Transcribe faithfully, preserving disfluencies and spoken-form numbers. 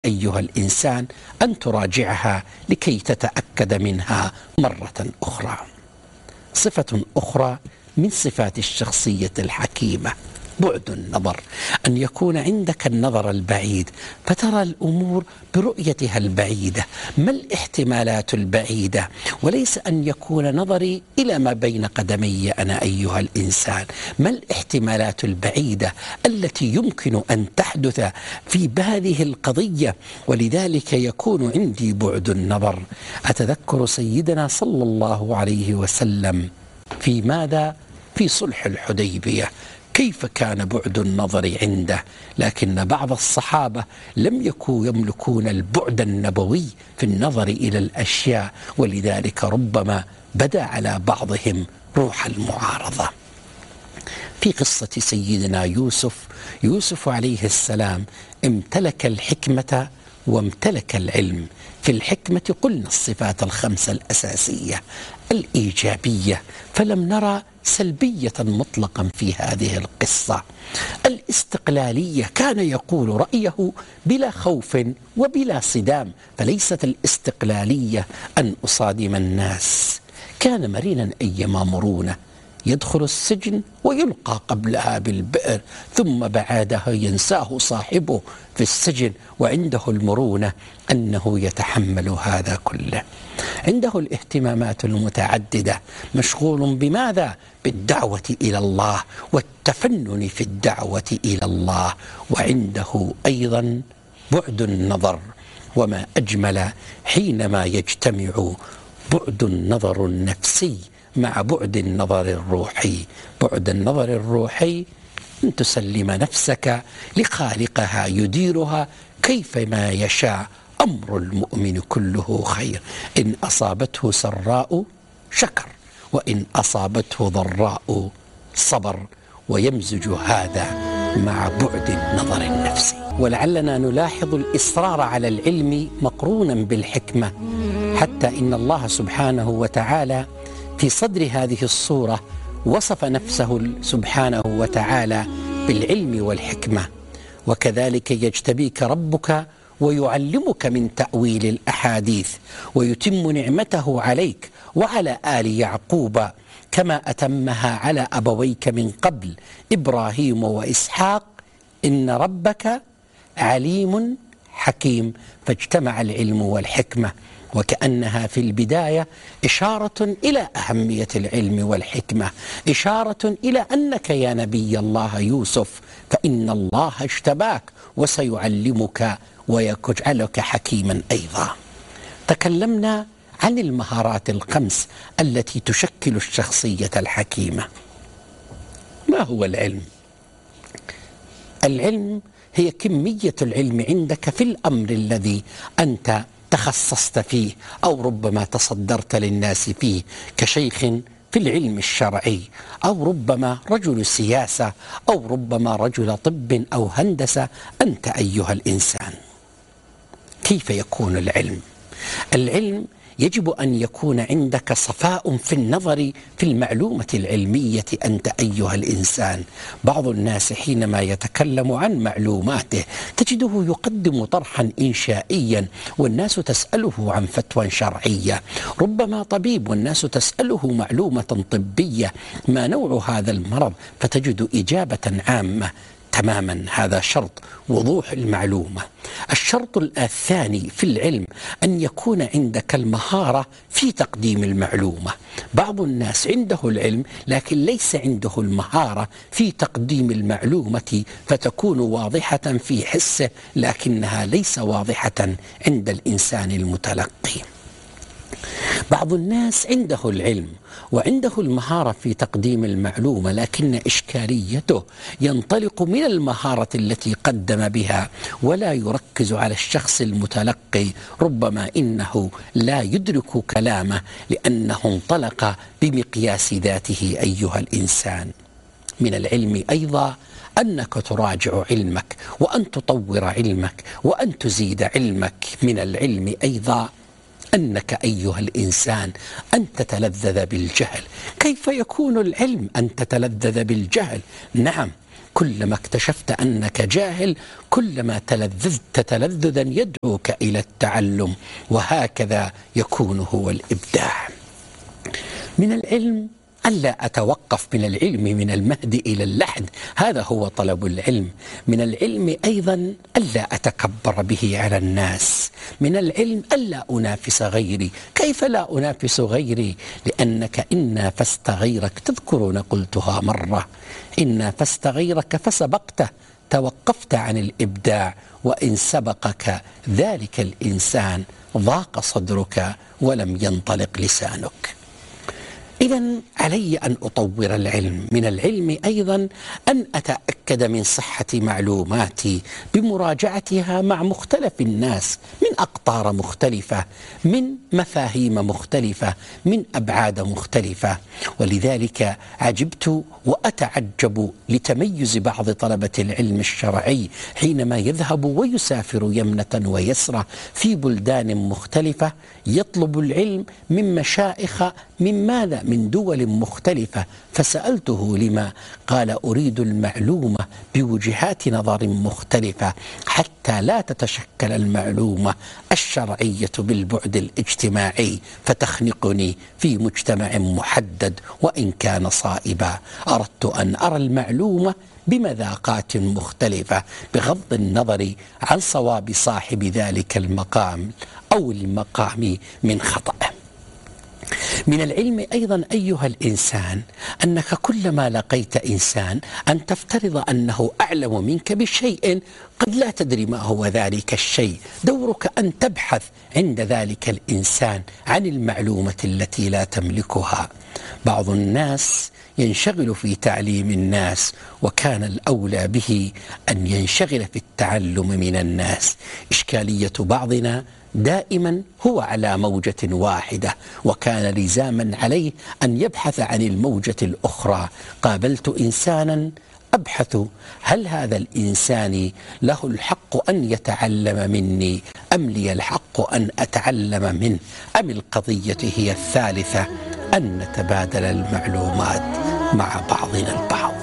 أيها الإنسان أن تراجعها لكي تتأكد منها مرة أخرى. صفة أخرى من صفات الشخصية الحكيمة بعد النظر، أن يكون عندك النظر البعيد فترى الأمور برؤيتها البعيدة، ما الاحتمالات البعيدة، وليس أن يكون نظري إلى ما بين قدمي أنا أيها الإنسان، ما الاحتمالات البعيدة التي يمكن أن تحدث في هذه القضية، ولذلك يكون عندي بعد النظر. أتذكر سيدنا صلى الله عليه وسلم في ماذا؟ في صلح الحديبية، كيف كان بعد النظر عنده، لكن بعض الصحابة لم يكونوا يملكون البعد النبوي في النظر إلى الأشياء، ولذلك ربما بدا على بعضهم روح المعارضة. في قصة سيدنا يوسف، يوسف عليه السلام امتلك الحكمة وامتلك العلم. في الحكمة قلنا الصفات الخمسة الأساسية الإيجابية، فلم نرى سلبية مطلقا في هذه القصة. الاستقلالية، كان يقول رأيه بلا خوف وبلا صدام، فليست الاستقلالية أن أصادم الناس. كان مرينا أيما مرونة، يدخل السجن ويلقى قبلها بالبئر، ثم بعدها ينساه صاحبه في السجن، وعنده المرونة أنه يتحمل هذا كله. عنده الاهتمامات المتعددة، مشغول بماذا؟ بالدعوة إلى الله والتفنن في الدعوة إلى الله. وعنده أيضا بعد النظر، وما أجمل حينما يجتمع بعد النظر النفسي مع بعد النظر الروحي. بعد النظر الروحي أن تسلم نفسك لخالقها يديرها كيفما يشاء. أمر المؤمن كله خير، إن أصابته سراء شكر، وإن أصابته ضراء صبر، ويمزج هذا مع بعد النظر النفسي. ولعلنا نلاحظ الإصرار على العلم مقرونا بالحكمة، حتى إن الله سبحانه وتعالى في صدر هذه الصورة وصف نفسه سبحانه وتعالى بالعلم والحكمة. وكذلك يجتبيك ربك ويعلمك من تأويل الأحاديث، ويتم نعمته عليك وعلى آل يعقوب كما أتمها على أبويك من قبل إبراهيم وإسحاق، إن ربك عليم حكيم. فاجتمع العلم والحكمة، وكأنها في البداية إشارة إلى أهمية العلم والحكمة، إشارة إلى أنك يا نبي الله يوسف فإن الله اجتباك وسيعلمك ويجعلك حكيما أيضا. تكلمنا عن المهارات الخمس التي تشكل الشخصية الحكيمة. ما هو العلم؟ العلم هي كمية العلم عندك في الأمر الذي أنت تخصصت فيه، أو ربما تصدرت للناس فيه، كشيخ في العلم الشرعي، أو ربما رجل سياسة، أو ربما رجل طب أو هندسة. أنت أيها الإنسان كيف يكون العلم؟ العلم يجب أن يكون عندك صفاء في النظر في المعلومة العلمية أنت أيها الإنسان. بعض الناس حينما يتكلم عن معلوماته تجده يقدم طرحا إنشائيا والناس تسأله عن فتوى شرعية، ربما طبيب والناس تسأله معلومة طبية ما نوع هذا المرض فتجد إجابة عامة تماما. هذا شرط وضوح المعلومة. الشرط الثاني في العلم أن يكون عندك المهارة في تقديم المعلومة. بعض الناس عنده العلم لكن ليس عنده المهارة في تقديم المعلومة، فتكون واضحة في حسه لكنها ليس واضحة عند الإنسان المتلقي. بعض الناس عنده العلم وعنده المهارة في تقديم المعلومة، لكن إشكاليته ينطلق من المهارة التي قدم بها ولا يركز على الشخص المتلقي. ربما إنه لا يدرك كلامه لأنه انطلق بمقياس ذاته أيها الإنسان. من العلم أيضا أنك تراجع علمك وأن تطور علمك وأن تزيد علمك. من العلم أيضا أنك أيها الإنسان أن تتلذذ بالجهل. كيف يكون العلم أن تتلذذ بالجهل؟ نعم، كلما اكتشفت أنك جاهل كلما تلذذت تلذذا يدعوك إلى التعلم، وهكذا يكون هو الإبداع. من العلم ألا أتوقف من العلم من المهد إلى اللحد، هذا هو طلب العلم. من العلم أيضا ألا أتكبر به على الناس. من العلم ألا أنافس غيري. كيف لا أنافس غيري؟ لأنك إن نافست غيرك، تذكرون قلتها مرة، إن نافست غيرك فسبقته توقفت عن الإبداع، وإن سبقك ذلك الإنسان ضاق صدرك ولم ينطلق لسانك. إذن علي أن أطور العلم. من العلم أيضا أن أتأكد من صحة معلوماتي بمراجعتها مع مختلف الناس من أقطار مختلفة، من مفاهيم مختلفة، من أبعاد مختلفة. ولذلك عجبت وأتعجب لتميز بعض طلبة العلم الشرعي حينما يذهب ويسافر يمنة ويسرى في بلدان مختلفة يطلب العلم من مشائخ من ماذا؟ من دول مختلفة. فسألته لما؟ قال أريد المعلومة بوجهات نظر مختلفة حتى لا تتشكل المعلومة الشرعية بالبعد الاجتماعي فتخنقني في مجتمع محدد وإن كان صائبا. أردت أن أرى المعلومة بمذاقات مختلفة بغض النظر عن صواب صاحب ذلك المقام أو المقام من خطأ. من العلم أيضا أيها الإنسان أنك كلما لقيت إنسان أن تفترض أنه أعلم منك بشيء قد لا تدري ما هو ذلك الشيء. دورك أن تبحث عند ذلك الإنسان عن المعلومة التي لا تملكها. بعض الناس ينشغل في تعليم الناس، وكان الأولى به أن ينشغل في التعلم من الناس. إشكالية بعضنا دائما هو على موجة واحدة، وكان لزاما عليه أن يبحث عن الموجة الأخرى. قابلت إنسانا أبحث هل هذا الإنسان له الحق أن يتعلم مني أم لي الحق أن أتعلم منه، أم القضية هي الثالثة أن نتبادل المعلومات مع بعضنا البعض.